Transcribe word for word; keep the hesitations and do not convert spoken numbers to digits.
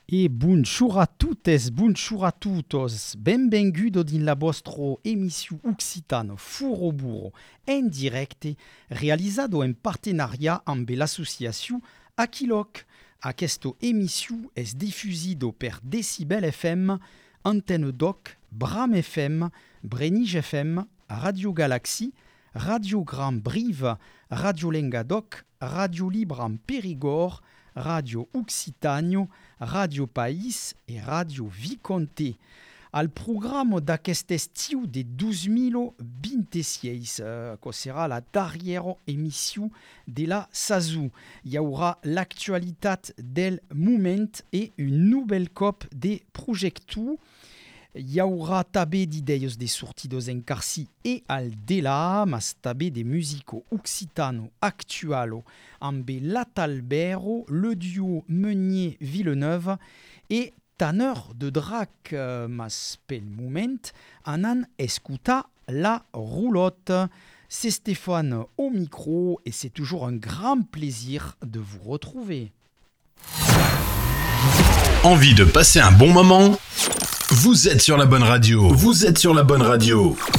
E bonjour a toutes, bonjour a tutos, benvengudo din la vostro emissio occitano Furo Burro en directe, realizado en partenariat amb l'associació Aquiloc. Aquesta emissio és difusido per Decibel F M, Antenne Doc, Bram F M, Brenige F M, Radio Galaxy, Radio Grand Brive, Radio Lengadoc, Radio Libre en Périgord, Radio Occitano, Radio País e Radio Visconti. Al programma d'aquest estiu de dos mil vint-i-sis, eh, que serà la darrera emissió de la saison. Hi haurà l'actualitat del moment i un nouvel cop de projecte. Hi haurà també d'idees de sortides en Carcí e al delà, mas també de musico occitano actualo amb l'Atalbero, le duo Meunier-Villeneuve e Tanner de Drac, mas pel moment anan escutar la roulotte. C'est Stéphane au micro et c'est toujours un grand plaisir de vous retrouver. Envie de passer un bon moment ? Vous êtes sur la bonne radio. Vous êtes sur la bonne radio.